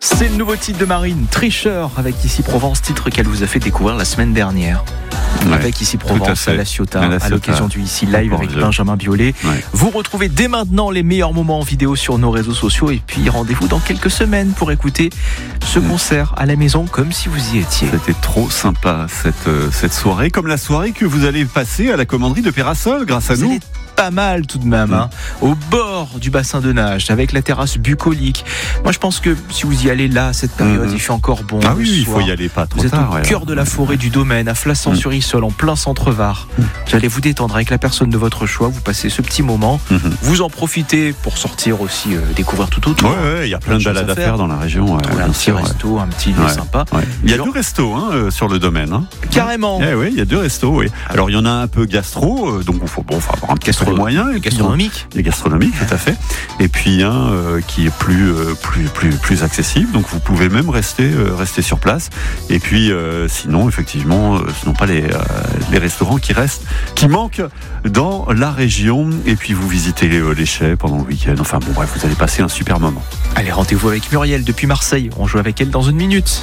C'est le nouveau titre de Marine, Tricheur, avec Ici Provence, titre qu'elle vous a fait découvrir la semaine dernière. Ouais, avec Ici Provence à La Ciotat, à l'occasion du Ici Live avec Benjamin Biolay. Ouais. Vous retrouvez dès maintenant les meilleurs moments en vidéo sur nos réseaux sociaux et puis rendez-vous dans quelques semaines pour écouter ce concert à la maison comme si vous y étiez. C'était trop sympa cette soirée, comme la soirée que vous allez passer à la commanderie de Pérasol grâce à nous. C'était pas mal tout de même, hein, au bord du bassin de nage avec la terrasse bucolique. Moi je pense que si vous y allez là, cette période, il fait encore bon. Ah oui, il soir. faut y aller pas trop Vous tard. êtes au cœur de la forêt du domaine, à Flassan-sur-Issol, en plein centre-Var. Vous allez vous détendre avec la personne de votre choix, vous passez ce petit moment, vous en profitez pour sortir aussi, découvrir tout autour. Ouais, il y a plein de balades à faire dans la région. Un petit resto, un petit lieu sympa. Ouais. Il y a 2 restos sur le domaine. Hein. Carrément. Oui, il y a 2 restos. Oui. Alors il y en a un peu gastro, donc il faut avoir un petit peu les moyens. Gastronomique. Les gastronomiques, tout à fait. Et puis un qui est plus accessible. Donc vous pouvez même rester sur place. Et puis sinon, effectivement, ce ne sont pas les restaurants qui manquent dans la région. Et puis vous visitez les chais pendant le week-end. Enfin bon, bref, vous allez passer un super moment. Allez, rendez-vous avec Muriel depuis Marseille. On joue avec elle dans 1 minute.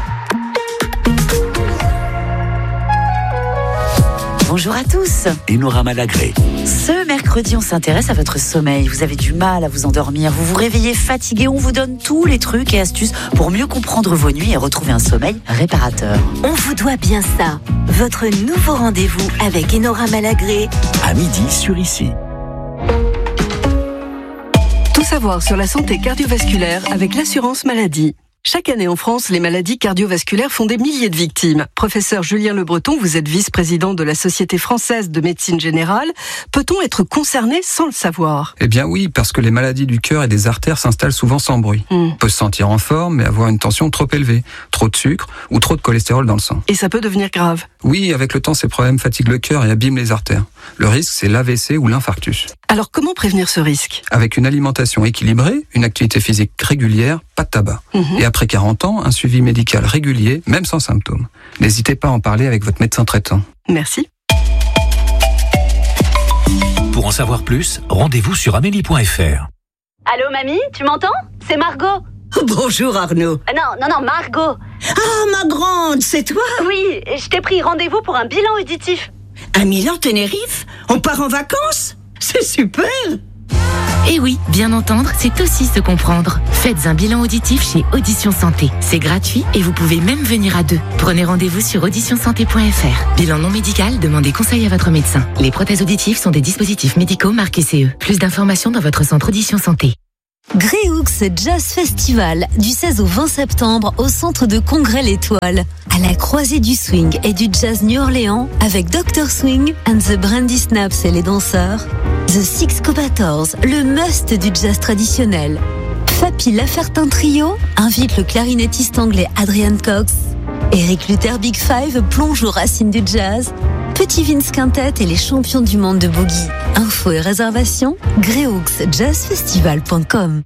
Bonjour à tous. Enora Malagré. Ce mercredi, on s'intéresse à votre sommeil. Vous avez du mal à vous endormir, vous vous réveillez fatigué. On vous donne tous les trucs et astuces pour mieux comprendre vos nuits et retrouver un sommeil réparateur. On vous doit bien ça. Votre nouveau rendez-vous avec Enora Malagré. À midi sur Ici. Tout savoir sur la santé cardiovasculaire avec l'assurance maladie. Chaque année en France, les maladies cardiovasculaires font des milliers de victimes. Professeur Julien Le Breton, vous êtes vice-président de la Société française de médecine générale. Peut-on être concerné sans le savoir ? Eh bien oui, parce que les maladies du cœur et des artères s'installent souvent sans bruit. On peut se sentir en forme, mais avoir une tension trop élevée, trop de sucre ou trop de cholestérol dans le sang. Et ça peut devenir grave. Oui, avec le temps, ces problèmes fatiguent le cœur et abîment les artères. Le risque, c'est l'AVC ou l'infarctus. Alors comment prévenir ce risque ? Avec une alimentation équilibrée, une activité physique régulière, pas de tabac. Et après 40 ans, un suivi médical régulier, même sans symptômes. N'hésitez pas à en parler avec votre médecin traitant. Merci. Pour en savoir plus, rendez-vous sur amélie.fr. Allô mamie, tu m'entends ? C'est Margot. Bonjour Arnaud. Non, Margot. Ah, ma grande, c'est toi ? Oui, je t'ai pris rendez-vous pour un bilan auditif. À Milan-Tenerife ? On part en vacances ? C'est super ! Et oui, bien entendre, c'est aussi se comprendre. Faites un bilan auditif chez Audition Santé. C'est gratuit et vous pouvez même venir à 2. Prenez rendez-vous sur auditionsanté.fr. Bilan non médical, demandez conseil à votre médecin. Les prothèses auditives sont des dispositifs médicaux marqués CE. Plus d'informations dans votre centre Audition Santé. Greyhoux Jazz Festival du 16 au 20 septembre au centre de congrès L'Étoile. À la croisée du swing et du jazz New Orleans avec Dr Swing and the Brandy Snaps et les danseurs. The Six Cobators, le must du jazz traditionnel. Fapi Lafertin Trio invite le clarinettiste anglais Adrian Cox. Eric Luther Big Five plonge aux racines du jazz. Petit Vince Quintet et les champions du monde de boogie. Infos et réservations, greyhouxjazzfestival.com.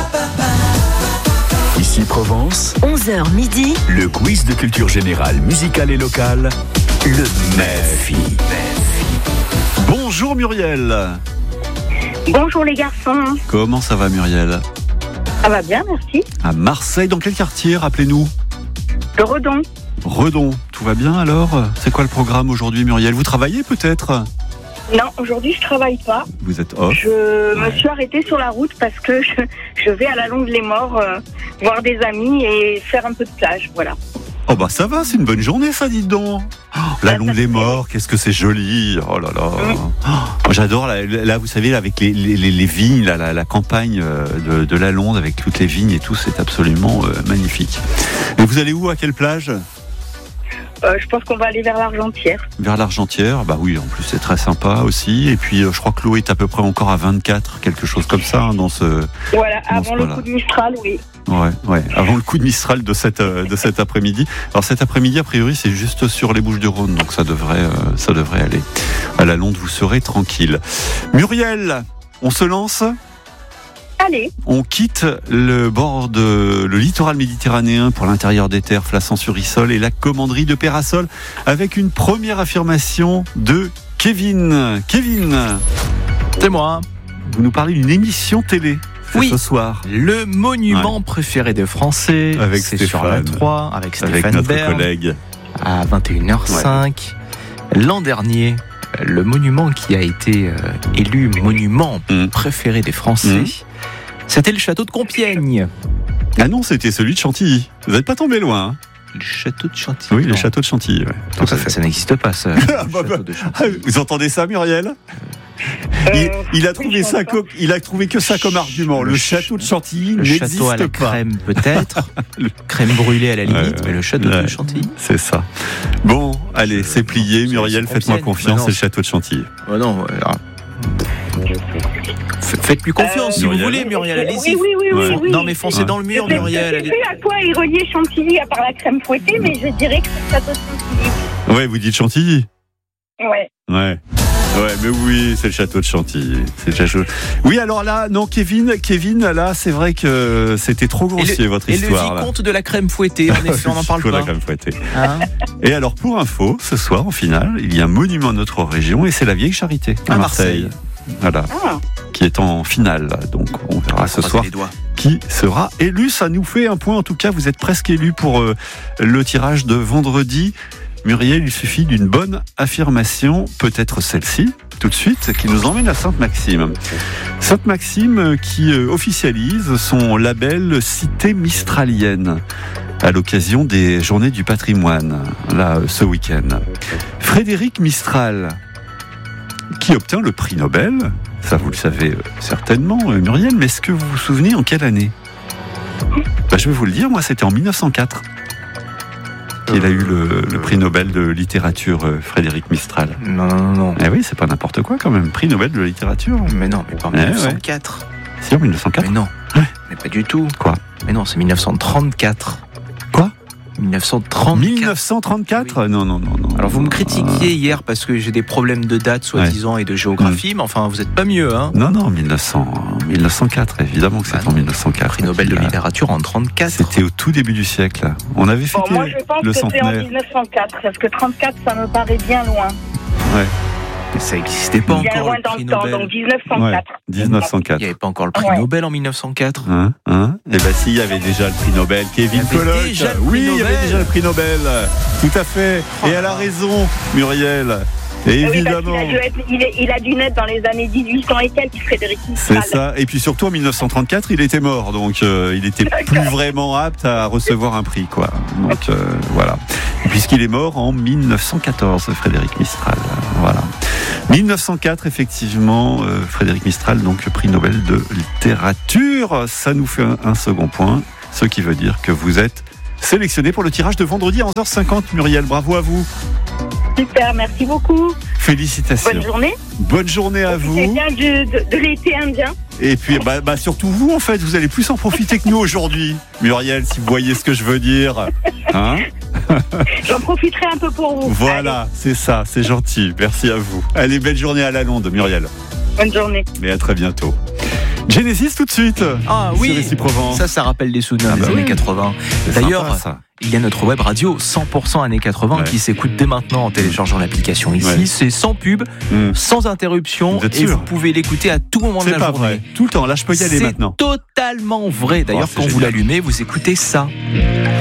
Ici Provence, 11h midi, le quiz de culture générale, musicale et locale, le MEFI. Bonjour Muriel. Bonjour les garçons. Comment ça va Muriel ? Ça va bien, merci. À Marseille, dans quel quartier, rappelez-nous ? De Redon. Redon, tout va bien alors ? C'est quoi le programme aujourd'hui Muriel ? Vous travaillez peut-être ? Non, aujourd'hui je travaille pas. Vous êtes off ? Je me suis arrêtée sur la route parce que je vais à la Londe-les-Morts voir des amis et faire un peu de plage, voilà. Oh bah ça va, c'est une bonne journée ça, dites donc. La Londe-les-Morts, qu'est-ce que c'est joli. Oh là là. Moi j'adore, là vous savez, avec les vignes, la campagne de la Londe avec toutes les vignes et tout, c'est absolument magnifique. Et vous allez où, à quelle plage ? Je pense qu'on va aller vers l'Argentière. Vers l'Argentière, bah oui, en plus c'est très sympa aussi. Et puis je crois que l'eau est à peu près encore à 24, quelque chose comme ça dans ce. Voilà, avant le coup de Mistral, oui. Ouais, avant le coup de Mistral de cet après-midi. Alors cet après-midi, a priori, c'est juste sur les Bouches-du-Rhône, donc ça devrait aller. À la Londe, vous serez tranquille. Muriel, on se lance ? Allez. On quitte le littoral méditerranéen pour l'intérieur des terres, Flassan-sur-Issol et la commanderie de Pérasol avec une première affirmation de Kevin. Kevin, c'est moi. Vous nous parlez d'une émission télé. c'est ce soir. Le monument préféré des Français, avec c'est Stéphane, sur la 3, avec Stéphane notre Bern, collègue. à 21h05. L'an dernier, le monument qui a été élu monument préféré des Français, c'était le château de Compiègne. Ah non, c'était celui de Chantilly. Vous n'êtes pas tombé loin. Hein. Le château de Chantilly. Oui, le château de Chantilly. Ouais. Tout à fait. Ça n'existe pas, ça. De vous entendez ça, Muriel? Il a trouvé ça il a trouvé que ça comme argument. Le château de Chantilly n'existe pas. Le château à la crème, peut-être. Crème brûlée à la limite, mais le château de Chantilly. C'est ça. Bon, allez, c'est plié. Muriel, faites-moi confiance, c'est le château de Chantilly. Oh non, faites-lui confiance si vous voulez, Muriel, allez-y. Oui. Non, mais foncez dans le mur, Muriel. Je sais plus à quoi est relié Chantilly à part la crème fouettée, mais je dirais que c'est le château de Chantilly. Ouais, vous dites Chantilly? Ouais, mais oui, c'est le château de Chantilly. C'est le château. Oui, alors là, non, Kevin, là, c'est vrai que c'était trop grossier, votre histoire. Et le vicomte de la crème fouettée, en effet, on n'en parle pas. La crème fouettée. Et alors, pour info, ce soir, en finale, il y a un monument à notre région, et c'est la Vieille Charité, à Marseille. Voilà. Qui est en finale. Donc, on verra ce soir qui sera élu. Ça nous fait un point. En tout cas, vous êtes presque élu pour le tirage de vendredi. Muriel, il suffit d'une bonne affirmation, peut-être celle-ci, tout de suite, qui nous emmène à Sainte-Maxime. Sainte-Maxime qui officialise son label Cité Mistralienne à l'occasion des Journées du patrimoine, là, ce week-end. Frédéric Mistral, qui obtint le prix Nobel, ça vous le savez certainement, Muriel, mais est-ce que vous vous souvenez en quelle année? Je vais vous le dire, moi c'était en 1904. Il a eu le prix Nobel de littérature, Frédéric Mistral. Non. Eh oui, c'est pas n'importe quoi quand même, prix Nobel de littérature. Mais non, mais pas en 1904. C'est en 1904. Mais non, mais pas du tout. Quoi? Mais non, c'est 1934. Quoi? 1934 Oui. Non. Alors vous me critiquiez hier parce que j'ai des problèmes de date soi-disant et de géographie, mais enfin vous n'êtes pas mieux, hein? Non, 1904, évidemment que c'est en 1904. Prix Nobel de littérature en 34. C'était au tout début du siècle. On avait fêté moi je pense le que centenaire. c'est en 1904, parce que 34 ça me paraît bien loin. Ouais. Mais ça n'existait pas bien encore loin le dans prix le temps, Nobel. donc 1904. 1904. Il n'y avait pas encore le prix Nobel en 1904. Eh ben si, il y avait déjà le prix Nobel. Kevin Pollock. Oui, il y avait déjà le prix Nobel. Tout à fait. Et elle a raison, Muriel. Et évidemment. Il a dû naître dans les années 1800 et quelques, Frédéric Mistral. C'est ça. Et puis surtout en 1934, il était mort, donc il était plus vraiment apte à recevoir un prix, quoi. Donc voilà. Puisqu'il est mort en 1914, Frédéric Mistral. Voilà. 1904, effectivement, Frédéric Mistral, donc prix Nobel de littérature. Ça nous fait un second point, ce qui veut dire que vous êtes sélectionné pour le tirage de vendredi à 11h50. Muriel, bravo à vous. Super, merci beaucoup. Félicitations. Bonne journée. Bonne journée à vous. C'est bien de l'été indien. Et puis, surtout vous, en fait, vous allez plus en profiter que nous aujourd'hui. Muriel, si vous voyez ce que je veux dire. Hein? J'en profiterai un peu pour vous. Voilà, allez. C'est ça, c'est gentil. Merci à vous. Allez, belle journée à Lalonde, Muriel. Bonne journée. Et à très bientôt. Genesis tout de suite. Ah oui, ça rappelle des souvenirs des années 80. D'ailleurs, il y a notre web radio 100% années 80 qui s'écoute dès maintenant en téléchargeant l'application ici. C'est sans pub, sans interruption, et vous pouvez l'écouter à tout moment de la journée. Vrai. Tout le temps, là je peux y aller maintenant. C'est totalement vrai. D'ailleurs, quand vous l'allumez, vous écoutez ça.